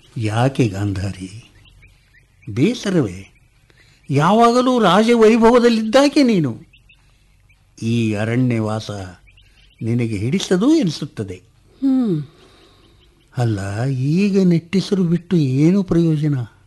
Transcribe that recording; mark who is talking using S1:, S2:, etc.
S1: ಯಾಕೆ ಗಾಂಧಾರಿ, ಬೇಸರವೇ? ಯಾವಾಗಲೂ ರಾಜವೈಭವದಲ್ಲಿದ್ದಾಕೆ ನೀನು. ಈ ಅರಣ್ಯವಾಸ ನಿನಗೆ ಹಿಡಿಸದು ಎನಿಸುತ್ತದೆ. ಅಲ್ಲ, ಈಗ ನೆಟ್ಟಿಸರು ಬಿಟ್ಟು ಏನು ಪ್ರಯೋಜನ?